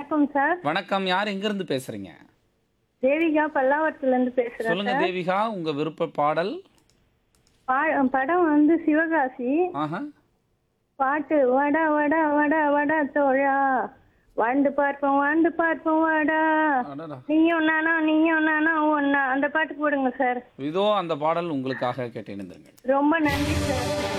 வணக்கம் சார். வணக்கம். யார் எங்கிருந்து பேசுறீங்க? தேவிகா பல்லாவரத்துல இருந்து பேசுறேன் சொல்லுங்க சார். தேவிகா, உங்க விருப்ப பாடல். படம் வந்து சிவகாசி. ஆஹா. பாட்டு வடா வடா வடா வடா தோழா, வாழ்ந்து பார்ப்போம் வாழ்ந்து பார்ப்போம் வாடா, அடடா. நீயும் நானும் ஒன்னா, அந்த பாட்டு போடுங்க சார். இதோ அந்த பாடல் உங்களுக்காக கேட்டு இணைந்திருங்கள். ரொம்ப நன்றி சார்.